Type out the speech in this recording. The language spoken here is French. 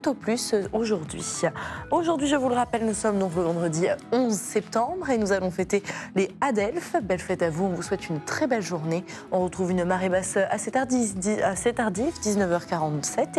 Au plus aujourd'hui. Aujourd'hui, je vous le rappelle, nous sommes donc le vendredi 11 septembre et nous allons fêter les Adelphes. Belle fête à vous, on vous souhaite une très belle journée. On retrouve une marée basse assez tardive, 19h47.